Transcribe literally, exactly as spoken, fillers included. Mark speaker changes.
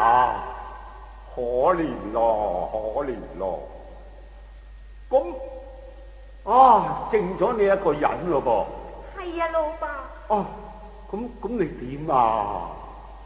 Speaker 1: 啊，可憐咯，可憐咯。咁啊，剩咗你一個人咯噃。
Speaker 2: 係啊，老伯。
Speaker 1: 哦，咁咁你點啊？